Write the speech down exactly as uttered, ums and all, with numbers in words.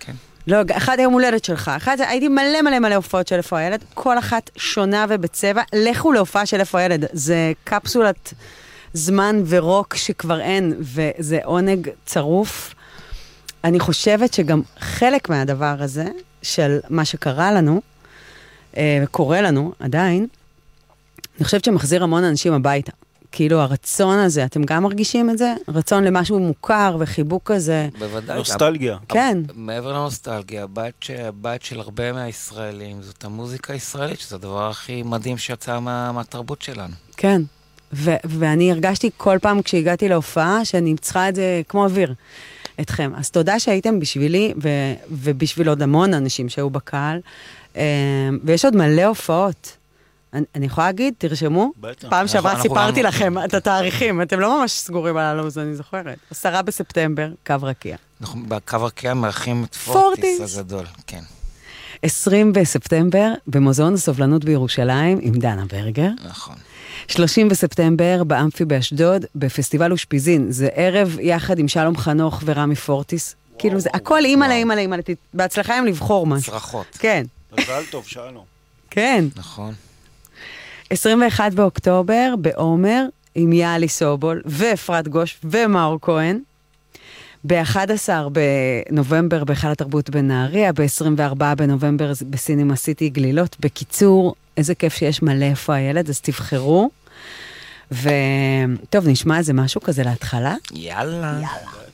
כן. לא, אחד היום הולדת שלך, אחד הייתי מלא מלא מלא הופעות של איפה הילד, כל אחת שונה ובצבע, לכו להופעה של איפה הילד, זה קפסולת זמן ורוק שכבר אין, וזה עונג צרוף. אני חושבת שגם חלק מהדבר הזה, של מה שקרה לנו, קורה לנו עדיין, אני חושבת שמחזיר המון אנשים הביתה. כאילו הרצון הזה, אתם גם מרגישים את זה? רצון למשהו מוכר וחיבוק כזה. בוודאי. נוסטלגיה. כן. מעבר לנוסטלגיה, הבית של הרבה מהישראלים, זאת המוזיקה הישראלית, שזה הדבר הכי מדהים שיצא מהתרבות שלנו. כן. ואני הרגשתי כל פעם כשהגעתי להופעה, שאני צריכה את זה כמו אוויר, אתכם. אז תודה שהייתם בשבילי, ובשביל עוד המון אנשים שהיו בקהל, ויש עוד מלא הופעות. אני יכולה להגיד, תרשמו, פעם שעברה סיפרתי לכם את התאריכים, אתם לא ממש סגורים על הלו"ז, אני זוכרת. עשרה בספטמבר, קו רקיע. אנחנו בקו רקיע מארחים את פורטיס הגדול, כן. עשרים בספטמבר, במוזיאון הסובלנות בירושלים, עם דנה ברגר. נכון. שלושים בספטמבר, באמפי באשדוד, בפסטיבל אושפיזין. זה ערב יחד עם שלום חנוך ורמי פורטיס. כאילו זה, הכל אימא לאימא לאימא, בהצלחה עם לבחור משהו. צרחות. כן. מזל טוב, שלום. כן. נכון. עשרים ואחד באוקטובר, בעומר, עם יאלי סובול, ואפרת גוש, ומאור כהן. ב-אחד עשר בנובמבר, בהיכל התרבות בנהריה, ב-עשרים וארבעה בנובמבר בסינימה סיטי גלילות. בקיצור, איזה כיף שיש מלא איפה הילד, אז תבחרו. וטוב, נשמע איזה משהו כזה להתחלה? יאללה. יאללה.